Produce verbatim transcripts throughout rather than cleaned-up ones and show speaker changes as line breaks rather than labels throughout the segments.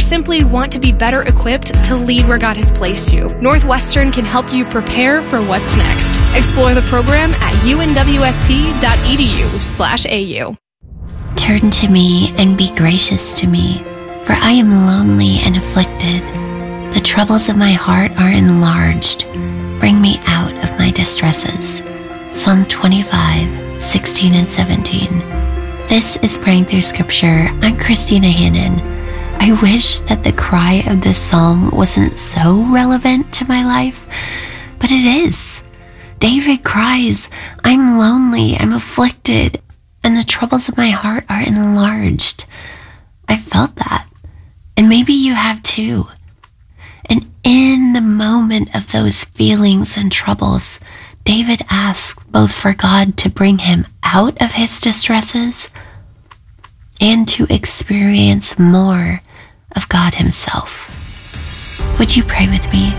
simply want to be better equipped to lead where God has placed you, Northwestern can help you prepare for what's next. Explore the program at u n w s p dot e d u slash a u.
Turn to me and be gracious to me, for I am lonely and afflicted. The troubles of my heart are enlarged. Bring me out of my distresses. Psalm twenty-five, sixteen and seventeen. This is Praying Through Scripture. I'm Christina Hannon. I wish that the cry of this psalm wasn't so relevant to my life, but it is. David cries, I'm lonely, I'm afflicted, and the troubles of my heart are enlarged. I felt that, and maybe you have too. And in the moment of those feelings and troubles, David asks both for God to bring him out of his distresses and to experience more of God himself. Would you pray with me?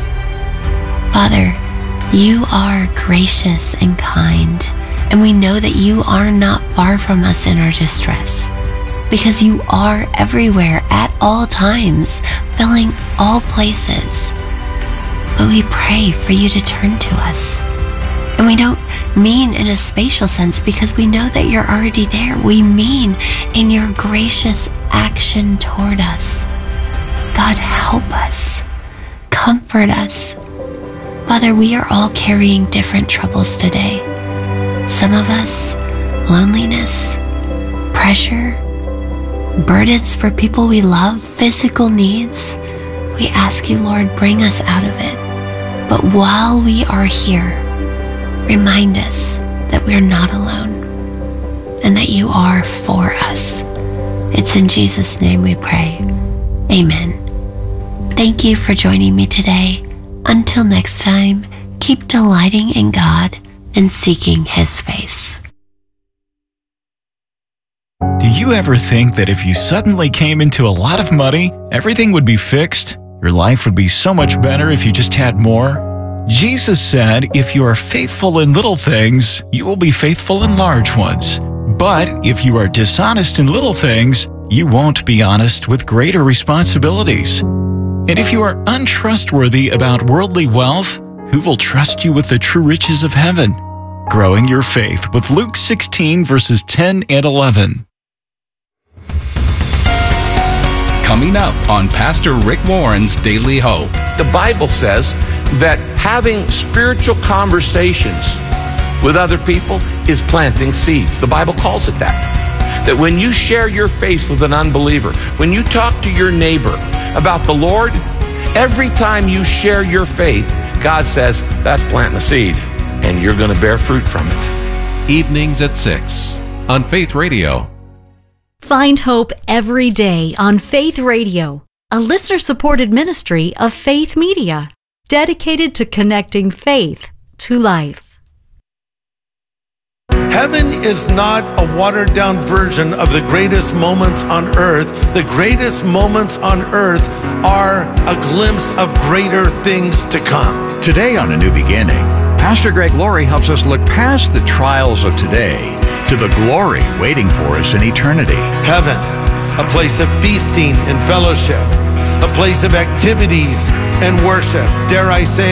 Father, you are gracious and kind, and we know that you are not far from us in our distress, because you are everywhere at all times, filling all places. But we pray for you to turn to us. And we don't mean in a spatial sense, because we know that you're already there. We mean in your gracious action toward us. God, help us. Comfort us. Father, we are all carrying different troubles today. Some of us, loneliness, pressure, burdens for people we love, physical needs. We ask you, Lord, bring us out of it. But while we are here, remind us that we're not alone and that you are for us. It's in Jesus' name we pray. Amen. Thank you for joining me today. Until next time, keep delighting in God and seeking his face.
Do you ever think that if you suddenly came into a lot of money, everything would be fixed? Your life would be so much better if you just had more? Jesus said, if you are faithful in little things, you will be faithful in large ones. But if you are dishonest in little things, you won't be honest with greater responsibilities. And if you are untrustworthy about worldly wealth, who will trust you with the true riches of heaven? Growing your faith with Luke sixteen, verses ten and eleven.
Coming up on Pastor Rick Warren's Daily Hope.
The Bible says that having spiritual conversations with other people is planting seeds. The Bible calls it that. That when you share your faith with an unbeliever, when you talk to your neighbor about the Lord, every time you share your faith, God says, that's planting a seed, and you're going to bear fruit from it.
Evenings at six on Faith Radio.
Find hope every day on Faith Radio, a listener-supported ministry of Faith Media, dedicated to connecting faith to life.
Heaven is not a watered-down version of the greatest moments on earth. The greatest moments on earth are a glimpse of greater things to come.
Today on A New Beginning, Pastor Greg Laurie helps us look past the trials of today to the glory waiting for us in eternity.
Heaven, a place of feasting and fellowship, a place of activities and worship, dare I say,